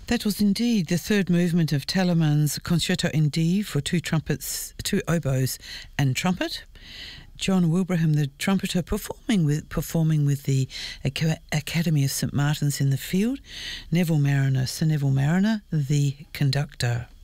That was indeed the third movement of Telemann's Concerto in D for two trumpets, two oboes and trumpet. John Wilbraham, the trumpeter, performing with the Academy of St Martin's in the Field. Sir Neville Mariner, the conductor.